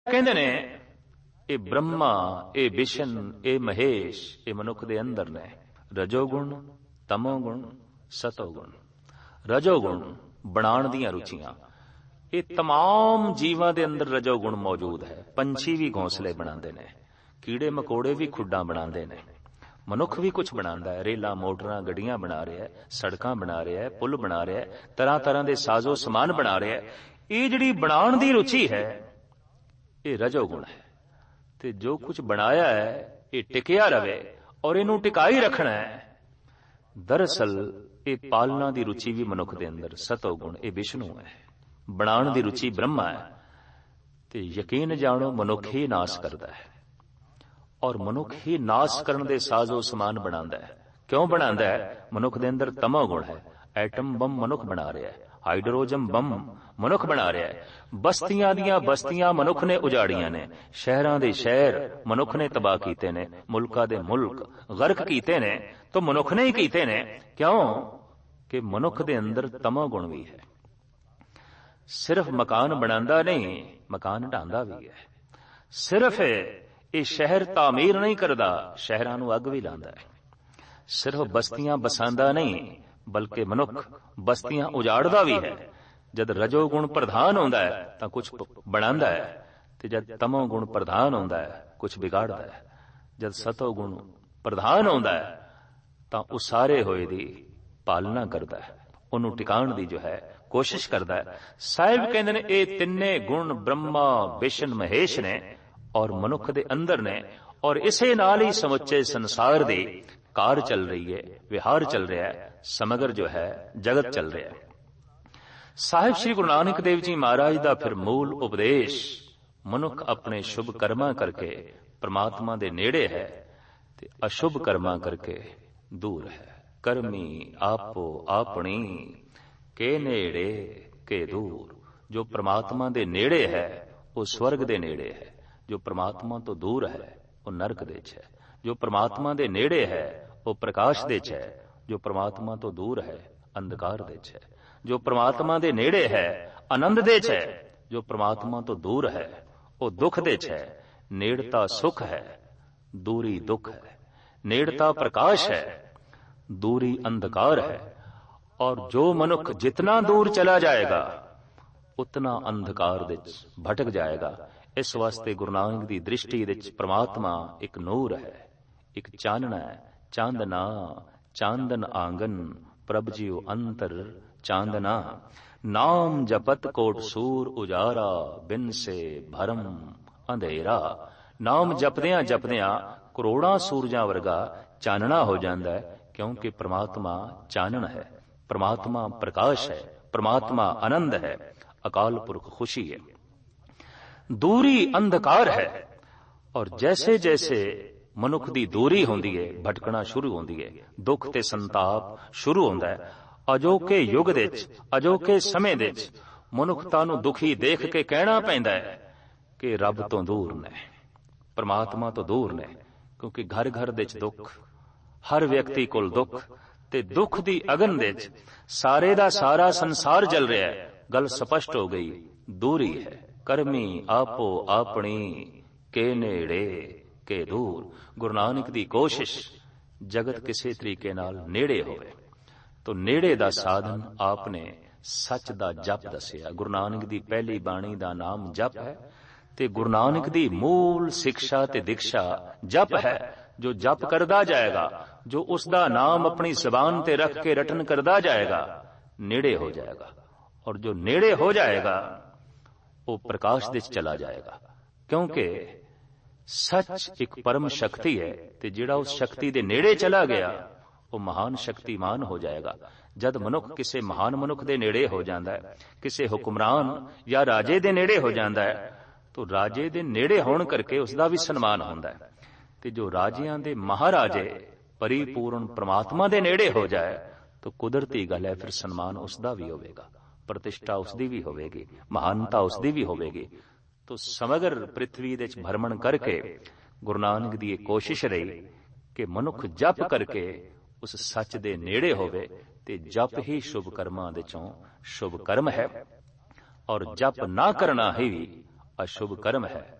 ਕਹਿੰਦੇ ਨੇ ਇਹ ਬ੍ਰਹਮਾ, ਇਹ ਵਿਸ਼ਨ, ਇਹ ਮਹੇਸ਼, ਇਹ ਮਨੁੱਖ ਦੇ ਅੰਦਰ ਨੇ। ਰਜੋਗੁਣ, ਤਮੋਗੁਣ, ਸਤੋਗੁਣ। ਰਜੋਗੁਣ ਬਣਾਉਣ ਦੀਆਂ ਰੁਚੀਆਂ, ਇਹ तमाम ਜੀਵਾਂ ਦੇ ਅੰਦਰ ਰਜੋਗੁਣ ਮੌਜੂਦ ਹੈ। ਪੰਛੀ ਵੀ ਘੋਂਸਲੇ ਬਣਾਉਂਦੇ ਨੇ, ਕੀੜੇ ਮਕੌੜੇ ਵੀ ਖੁੱਡਾਂ ਬਣਾਉਂਦੇ ਨੇ, ਮਨੁੱਖ ਵੀ ਕੁਝ ਬਣਾਉਂਦਾ ਹੈ। ਰੇਲਾਂ, ਮੋਟਰਾਂ, ਗੱਡੀਆਂ ਬਣਾ ਰਿਹਾ ਹੈ, ਸੜਕਾਂ ਬਣਾ ਰਿਹਾ ਹੈ, ਪੁਲ ਬਣਾ ਰਿਹਾ ਹੈ, ਤਰ੍ਹਾਂ ਤਰ੍ਹਾਂ ਦੇ ਸਾਜ਼ੋ ਸਮਾਨ ਬਣਾ ਰਿਹਾ ਹੈ। ਇਹ ਜਿਹੜੀ ਬਣਾਉਣ ਦੀ ਰੁਚੀ ਹੈ, ਇਹ ਰਜੋਗੁਣ ਹੈ। ਤੇ ਜੋ ਕੁਝ ਬਣਾਇਆ ਹੈ ਇਹ ਟਿਕਿਆ ਰਵੇ ਔਰ ਇਹਨੂੰ ਟਿਕਾਈ ਰੱਖਣਾ ਹੈ। ਦਰਅਸਲ ਇਹ ਪਾਲਣਾ ਦੀ ਰੁਚੀ ਵੀ ਮਨੁੱਖ ਦੇ ਅੰਦਰ ਸਤੋਗੁਣ, ਇਹ ਵਿਸ਼ਨੂੰ ਹੈ। ਬਣਾਉਣ ਦੀ ਰੁਚੀ ਬ੍ਰਹਮਾ ਹੈ। ਤੇ ਯਕੀਨ ਜਾਣੋ ਮਨੁੱਖ ਹੀ ਨਾਸ ਕਰਦਾ ਹੈ ਔਰ ਮਨੁੱਖ ਹੀ ਨਾਸ ਕਰਨ ਦੇ ਸਾਜ਼ੋ ਸਮਾਨ ਬਣਾਉਂਦਾ ਹੈ। ਕਿਉਂ ਬਣਾਉਂਦਾ ਹੈ? ਮਨੁੱਖ ਦੇ ਅੰਦਰ ਤਮੋਗੁਣ ਹੈ। ਐਟਮ ਬੰਬ ਮਨੁੱਖ ਬਣਾ ਰਿਹਾ ਹੈ, ਹਾਈਡਰੋਜਨ ਬੰਬ ਮਨੁੱਖ ਬਣਾ ਰਿਹਾ ਹੈ। ਬਸਤੀਆਂ ਦੀਆਂ ਬਸਤੀਆਂ ਮਨੁੱਖ ਨੇ ਉਜਾੜੀਆਂ ਨੇ, ਸ਼ਹਿਰਾਂ ਦੇ ਸ਼ਹਿਰ ਮਨੁੱਖ ਨੇ ਤਬਾਹ ਕੀਤੇ ਨੇ, ਮੁਲਕਾਂ ਦੇ ਮੁਲਕ ਗਰਕ ਕੀਤੇ ਨੇ, ਤਾਂ ਮਨੁੱਖ ਨੇ ਹੀ ਕੀਤੇ ਨੇ। ਕਿਉਂ? ਕਿ ਮਨੁੱਖ ਦੇ ਅੰਦਰ ਤਮੋਗੁਣ ਵੀ ਹੈ। ਸਿਰਫ ਮਕਾਨ ਬਣਾਉਂਦਾ ਨਹੀਂ, ਮਕਾਨ ਢਾਂਦਾ ਵੀ ਹੈ। ਸਿਰਫ ਇਹ ਸ਼ਹਿਰ ਤਾਮੀਰ ਨਹੀਂ ਕਰਦਾ, ਸ਼ਹਿਰਾਂ ਨੂੰ ਅੱਗ ਵੀ ਲਾਉਂਦਾ ਹੈ। ਸਿਰਫ ਬਸਤੀਆਂ ਬਸਾਉਂਦਾ ਨਹੀਂ, ਬਲਕਿ ਮਨੁੱਖ ਬਸਤੀਆਂ ਉਜਾੜਦਾ ਵੀ ਹੈ। ਜਦ ਰਜੋਗੁਣ ਪ੍ਰਧਾਨ ਹੁੰਦਾ ਹੈ ਤਾਂ ਕੁਝ ਬਣਾਉਂਦਾ ਹੈ, ਤੇ ਜਦ ਤਮੋਗੁਣ ਪ੍ਰਧਾਨ ਹੁੰਦਾ ਹੈ ਕੁਝ ਵਿਗਾੜਦਾ ਹੈ। ਜਦ ਸਤੋਗੁਣ ਪ੍ਰਧਾਨ ਹੁੰਦਾ ਹੈ ਤਾਂ ਉਸਾਰੇ ਹੋਏ ਦੀ ਪਾਲਣਾ ਕਰਦਾ ਹੈ, ਉਹਨੂੰ ਟਿਕਾਉਣ ਦੀ ਜੋ ਹੈ ਕੋਸ਼ਿਸ਼ ਕਰਦਾ ਹੈ। ਸਾਹਿਬ ਕਹਿੰਦੇ ਨੇ ਇਹ ਤਿੰਨੇ ਗੁਣ ਬ੍ਰਹਮਾ, ਵਿਸ਼ਨ, ਮਹੇਸ਼ ਨੇ ਔਰ ਮਨੁੱਖ ਦੇ ਅੰਦਰ ਨੇ, ਔਰ ਇਸੇ ਨਾਲ ਹੀ ਸਮੁੱਚੇ ਸੰਸਾਰ ਦੀ ਕਾਰ ਚੱਲ ਰਹੀ ਹੈ, ਵਿਹਾਰ ਚੱਲ ਰਿਹਾ ਹੈ, ਸਮਗਰ ਜੋ ਹੈ ਜਗਤ ਚੱਲ ਰਿਹਾ ਹੈ। ਸਾਹਿਬ ਸ੍ਰੀ ਗੁਰੂ ਨਾਨਕ ਦੇਵ ਜੀ ਮਹਾਰਾਜ ਦਾ ਫਿਰ ਮੂਲ ਉਪਦੇਸ਼, ਮਨੁੱਖ ਆਪਣੇ ਸ਼ੁਭ ਕਰਮਾਂ ਕਰਕੇ ਪ੍ਰਮਾਤਮਾ ਦੇ ਨੇੜੇ ਹੈ ਤੇ ਅਸ਼ੁਭ ਕਰਮਾਂ ਕਰਕੇ ਦੂਰ ਹੈ। ਕਰਮੀ ਆਪੋ ਆਪਣੀ, ਕੇ ਨੇੜੇ ਕੇ ਦੂਰ। ਜੋ ਪ੍ਰਮਾਤਮਾ ਦੇ ਨੇੜੇ ਹੈ ਉਹ ਸਵਰਗ ਦੇ ਨੇੜੇ ਹੈ, ਜੋ ਪ੍ਰਮਾਤਮਾ ਤੋਂ ਦੂਰ ਹੈ ਉਹ ਨਰਕ ਦੇ 'ਚ ਹੈ। ਜੋ ਪ੍ਰਮਾਤਮਾ ਦੇ ਨੇੜੇ ਹੈ ਉਹ ਪ੍ਰਕਾਸ਼ ਦੇ 'ਚ ਹੈ, ਜੋ ਪ੍ਰਮਾਤਮਾ ਤੋਂ ਦੂਰ ਹੈ ਅੰਧਕਾਰ ਦੇ 'ਚ ਹੈ। ਜੋ ਪ੍ਰਮਾਤਮਾ ਦੇ ਨੇੜੇ ਹੈ ਆਨੰਦ ਦੇ 'ਚ ਹੈ, ਜੋ ਪ੍ਰਮਾਤਮਾ ਤੋਂ ਦੂਰ ਹੈ ਉਹ ਦੁੱਖ ਦੇ 'ਚ ਹੈ। ਨੇੜਤਾ ਸੁਖ ਹੈ, ਦੂਰੀ ਦੁੱਖ ਹੈ। ਨੇੜਤਾ ਪ੍ਰਕਾਸ਼ ਹੈ, ਦੂਰੀ ਅੰਧਕਾਰ ਹੈ। ਔਰ ਜੋ ਮਨੁੱਖ ਜਿਤਨਾ ਦੂਰ ਚਲਾ ਜਾਏਗਾ ਉਤਨਾ ਅੰਧਕਾਰ ਦੇ 'ਚ ਭਟਕ ਜਾਏਗਾ। ਇਸ ਵਾਸਤੇ ਗੁਰੂ ਨਾਨਕ ਦੀ ਦ੍ਰਿਸ਼ਟੀ ਵਿੱਚ ਪ੍ਰਮਾਤਮਾ ਇੱਕ ਨੂਰ ਹੈ, ਇੱਕ ਚਾਨਣਾ ਹੈ। ਚਾਂਦਨਾ ਚਾਂਦਨ ਆਂਗਨ, ਪ੍ਰਭ ਜੀਉ ਅੰਤਰ ਚਾਂਦਨਾ। ਨਾਮ ਜਪਤ ਕੋਟ ਸੂਰ ਉਜਾਰਾ, ਬਿਨ ਸੇ ਭਰਮ ਅੰਧੇਰਾ। ਨਾਮ ਜਪਦਿਆਂ ਜਪਦਿਆਂ ਕਰੋੜਾਂ ਸੂਰਜਾਂ ਵਰਗਾ ਚਾਨਣਾ ਹੋ ਜਾਂਦਾ ਹੈ, ਕਿਉਂਕਿ ਪ੍ਰਮਾਤਮਾ ਚਾਨਣ ਹੈ, ਪ੍ਰਮਾਤਮਾ ਪ੍ਰਕਾਸ਼ ਹੈ, ਪ੍ਰਮਾਤਮਾ ਆਨੰਦ ਹੈ, ਅਕਾਲ ਪੁਰਖ ਖੁਸ਼ੀ ਹੈ। ਦੂਰੀ ਅੰਧਕਾਰ ਹੈ। ਔਰ ਜੈਸੇ ਜੈਸੇ ਮਨੁੱਖ ਦੀ ਦੂਰੀ ਹੁੰਦੀ ਹੈ ਭਟਕਣਾ ਸ਼ੁਰੂ ਹੁੰਦੀ ਹੈ, ਦੁੱਖ ਤੇ ਸੰਤਾਪ ਸ਼ੁਰੂ ਹੁੰਦਾ ਹੈ। ਅਜੋਕੇ ਯੁੱਗ ਦੇ ਵਿੱਚ, ਅਜੋਕੇ ਸਮੇਂ ਦੇ ਵਿੱਚ ਮਨੁੱਖਤਾ ਨੂੰ ਦੁਖੀ ਦੇਖ ਕੇ ਕਹਿਣਾ ਪੈਂਦਾ ਹੈ ਕਿ ਰੱਬ ਤੋਂ ਦੂਰ ਨੇ, ਪ੍ਰਮਾਤਮਾ ਤੋਂ ਦੂਰ ਨੇ। ਕਿਉਂਕਿ ਘਰ ਘਰ ਦੇ ਵਿੱਚ ਦੁੱਖ, ਹਰ ਵਿਅਕਤੀ ਕੋਲ ਦੁੱਖ, ਤੇ ਦੁੱਖ ਦੀ ਅਗਨ ਦੇ ਵਿੱਚ ਸਾਰੇ ਦਾ ਸਾਰਾ ਸੰਸਾਰ ਜਲ ਰਿਹਾ ਹੈ। ਗੱਲ ਸਪਸ਼ਟ ਹੋ ਗਈ, ਦੂਰੀ ਹੈ। ਕਰਮੀ ਆਪੋ ਆਪਣੀ, ਕੇ ਨੇੜੇ ਕੇ ਦੂਰ। ਗੁਰੂ ਨਾਨਕ ਦੀ ਕੋਸ਼ਿਸ਼ ਜਗਤ ਕਿਸੇ ਤਰੀਕੇ ਨਾਲ ਨੇੜੇ ਹੋਵੇ, ਤੋ ਨੇੜੇ ਦਾ ਸਾਧਨ ਆਪਨੇ ਸੱਚ ਦਾ ਜਪ ਦੱਸਿਆ। ਗੁਰੂ ਨਾਨਕ ਦੀ ਪਹਿਲੀ ਬਾਣੀ ਦਾ ਨਾਮ ਜਪ ਹੈ, ਤੇ ਗੁਰੂ ਨਾਨਕ ਦੀ ਮੂਲ ਸਿੱਖਿਆ ਤੇ ਦੀਕਸ਼ਾ ਜਪ ਹੈ। ਜੋ ਜਪ ਕਰਦਾ ਜਾਏਗਾ, ਜੋ ਉਸ ਦਾ ਨਾਮ ਆਪਣੀ ਜ਼ਬਾਨ ਤੇ ਰੱਖ ਕੇ ਰਟਨ ਕਰਦਾ ਜਾਏਗਾ, ਨੇੜੇ ਹੋ ਜਾਏਗਾ। ਔਰ ਜੋ ਨੇੜੇ ਹੋ ਜਾਏਗਾ ਉਹ ਪ੍ਰਕਾਸ਼ ਦੇ ਵਿੱਚ ਚਲਾ ਜਾਏਗਾ। ਕਿਉਂਕਿ ਸੱਚ ਇੱਕ ਪਰਮ ਸ਼ਕਤੀ ਹੈ, ਤੇ ਜਿਹੜਾ ਉਸ ਸ਼ਕਤੀ ਦੇ ਨੇੜੇ ਚਲਾ ਗਿਆ ਉਹ ਮਹਾਨ ਸ਼ਕਤੀਮਾਨ ਹੋ ਜਾਏਗਾ। ਜਦ ਮਨੁੱਖ ਕਿਸੇ ਮਹਾਨ ਮਨੁੱਖ ਦੇ ਨੇੜੇ ਹੋ ਜਾਂਦਾ ਹੈ, ਕਿਸੇ ਹੁਕਮਰਾਨ ਜਾਂ ਰਾਜੇ ਦੇ ਨੇੜੇ ਹੋ ਜਾਂਦਾ ਹੈ, ਤਾਂ ਰਾਜੇ ਦੇ ਨੇੜੇ ਹੋਣ ਕਰਕੇ ਉਸ ਦਾ ਵੀ ਸਨਮਾਨ ਹੁੰਦਾ ਹੈ। ਤੇ ਜੋ ਰਾਜਿਆਂ ਦੇ ਮਹਾਰਾਜੇ ਪਰਿਪੂਰਨ ਪ੍ਰਮਾਤਮਾ ਦੇ ਨੇੜੇ ਹੋ ਜਾਏ ਤਾਂ ਕੁਦਰਤੀ ਗੱਲ ਹੈ, ਫਿਰ ਸਨਮਾਨ ਉਸ ਦਾ ਵੀ ਹੋਵੇਗਾ, ਪ੍ਰਤਿਸ਼ਠਾ ਉਸ ਦੀ ਵੀ ਹੋਵੇਗੀ, ਮਹਾਨਤਾ ਉਸ ਦੀ ਵੀ ਹੋਵੇਗੀ। ਤੋ ਸਮਗਰ ਪ੍ਰਿਥਵੀ ਦੇ ਵਿੱਚ ਭਰਮਣ ਕਰਕੇ ਗੁਰੂ ਨਾਨਕ ਦੀ ਇਹ ਕੋਸ਼ਿਸ਼ ਰਹੀ ਕਿ ਮਨੁੱਖ ਜਪ ਕਰਕੇ ਉਸ ਸੱਚ ਦੇ ਨੇੜੇ ਹੋਵੇ, ਤੇ ਜਪ ਹੀ ਸ਼ੁਭ ਕਰਮਾਂ ਦੇ ਚੋਂ ਸ਼ੁਭ ਕਰਮ ਹੈ। ਔਰ ਜਪ ਨਾ ਕਰਨਾ ਹੀ ਅਸ਼ੁਭ ਕਰਮ ਹੈ।